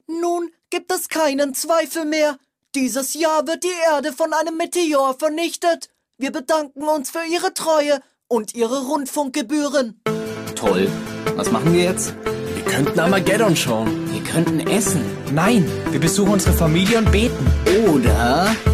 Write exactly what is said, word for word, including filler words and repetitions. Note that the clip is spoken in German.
Nun gibt es keinen Zweifel mehr. Dieses Jahr wird die Erde von einem Meteor vernichtet. Wir bedanken uns für Ihre Treue und Ihre Rundfunkgebühren. Toll. Was machen wir jetzt? Wir könnten Armageddon schauen. Wir könnten essen. Nein, wir besuchen unsere Familie und beten. Oder